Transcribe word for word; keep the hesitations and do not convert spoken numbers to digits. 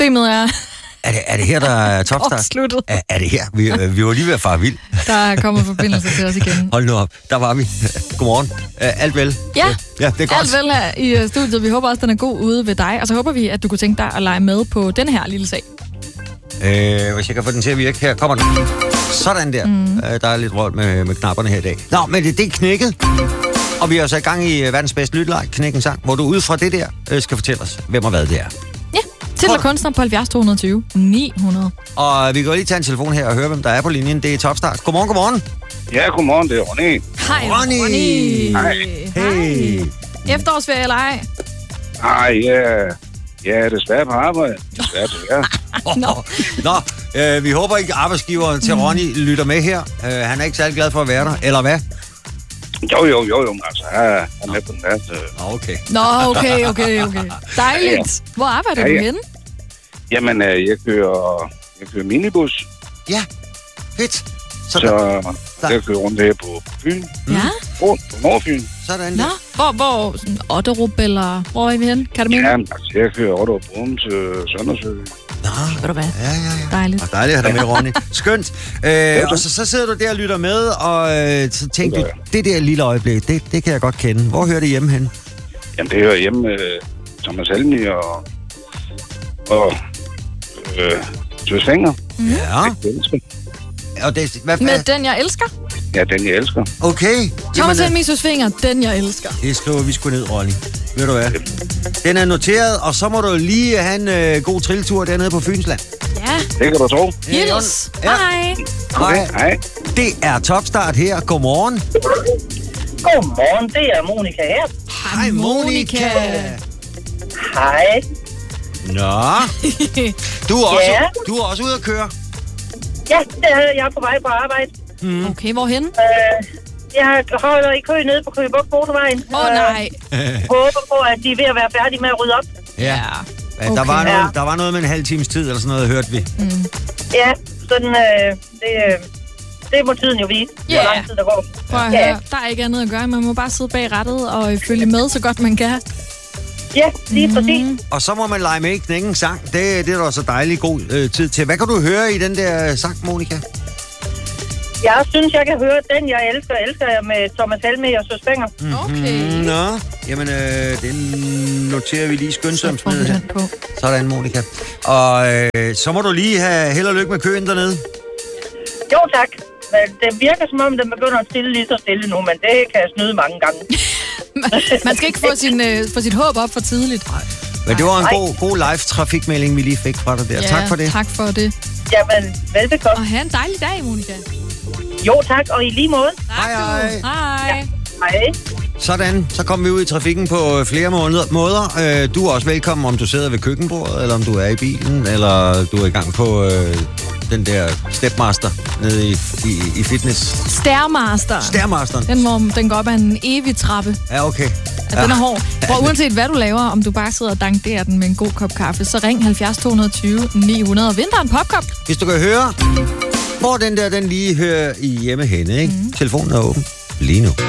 Systemet er... Er det, er det her, der er topstart? Er, er det her? Vi, vi var lige ved at fare vild. Der er kommet forbindelse til os igen. Hold nu op. Der var vi. Godmorgen. Alt vel? Ja, ja det er godt. Alt vel her i studiet. Vi håber også, den er god ude ved dig. Og så håber vi, at du kunne tænke dig at lege med på den her lille sag. Øh, hvis jeg kan få den til at virke. Her kommer den. Sådan der. Mm. Der er lidt rold med, med knapperne her i dag. Nå, men det, det er knækket. Og vi er så i gang i verdens bedste lyttelej, Knækken Sang, hvor du ud fra det der skal fortælle os, hvem og hvad det er. Ja, titel og kunstner på halvfjerds to tyve ni hundrede. Og vi kan lige tage en telefon her og høre, hvem der er på linjen. Det er Topstart. Godmorgen, godmorgen. Ja, godmorgen, det er Ronny. Hej, Ronny. Ronny. Hej. Hey. Efterårsferie eller ej? Ej, ja. Ja, desværre på arbejde. Desværre, desværre. Nå, Nå øh, vi håber ikke, arbejdsgiveren til Ronny lytter med her. Øh, han er ikke særlig glad for at være der, eller hvad? Jo, jo, jo, jo. Altså, han er med på den næste. Nå, okay. Nå, okay, okay, okay. Dejligt. Ja, ja. Hvor arbejder Ja, du ja. henne? Jamen, øh, jeg kører, jeg kører minibus, Ja, fedt. så Sådan, jeg kører rundt her på, på Fyn. Ja. Rundt på Nordfyn. sådan Nå, der. hvor, hvor, sådan Otterup, eller hvor er vi henne? Kan du mene? Ja, altså, jeg kører Otterup Brun til Søndersø. Nå, Ved du hvad? ja, ja, ja. Dejligt. Og dejligt at have dig med, Ronny. Skønt. Øh, og så, så sidder du der og lytter med, og øh, så tænker du, det der lille øjeblik, det, det kan jeg godt kende. Hvor hører det hjemme hen? Jamen, det hører hjemme med Thomas Helmi og, og øh, Tøs Finger. Ja. Jeg elsker. Og det, hvad, Med hvad? den, jeg elsker. Ja, den jeg elsker. Okay. Thomas Jamen, Helmisus Finger, den, jeg elsker. det skriver vi sgu ned, Ronny. Ved du hvad? Den er noteret, og så må du lige have en øh, god trilletur dernede på Fynsland. Ja. Det kan du tro. Hils. Ja. Hej. Hej. Hej. Det er Topstart her. Godmorgen. Godmorgen, det er Monika her. Hej, Monika. Hej. Nå. Du er også, Ja. du er også ude at køre. Ja, det er jeg er på vej på arbejde. Okay, hvorhen? Øh, jeg holder i kø nede på Køge Bugt Motorvejen. Åh, oh, nej. Håber på, at de er ved at være færdige med at rydde op. Ja. Ja. Ja, der, Okay. var noget, Ja. der var noget med en halv times tid, eller sådan noget, hørte vi. Ja, sådan, øh, det, øh, det må tiden jo vise, Ja. hvor lang tid der går. Prøv at Ja. høre, der er ikke andet at gøre. Man må bare sidde bag rattet og øh, følge med, så godt man kan. Ja, lige præcis. Og så må man lege med i Knækken Sang. Det, det er der så dejlig god øh, tid til. Hvad kan du høre i den der sang, Monika? Jeg synes, jeg kan høre den, jeg elsker, elsker jeg med Thomas Helmi og Søs Finger. Okay. Mm, nå, jamen øh, den noterer vi lige skønsomt Så får vi ned her. den på. Sådan, Monika. Og øh, så må du lige have held og lykke med køen dernede. Jo, tak. Men det virker som om, den begynder at stille lige så stille nu, men det kan jeg snyde mange gange. Man skal ikke få, sin, øh, få sit håb op for tidligt. Men det var en Nej. god, god live-trafikmelding, vi lige fik fra dig der. Ja, Tak for det. tak for det. Jamen, velbekomme. Og have en dejlig dag, Monika. Jo, tak, og i lige måde. Tak, Hej, du. hej. Hej. Hej. Sådan, så kommer vi ud i trafikken på øh, flere måneder, måder. Øh, du er også velkommen, om du sidder ved køkkenbordet, eller om du er i bilen, eller du er i gang på øh, den der Stepmaster nede i, i, i fitness. Stairmaster. Stairmasteren. Den, hvor den går op ad en evig trappe. Ja, okay. Ja, den er hård. For uanset hvad du laver, om du bare sidder og dankerer den med en god kop kaffe, så ring halvfjerds to tyve ni hundrede og vind dig en popkop. Hvis du kan høre, hvor den der, den lige hører i hjemme henne, ikke? Mm. Telefonen er åben lige nu.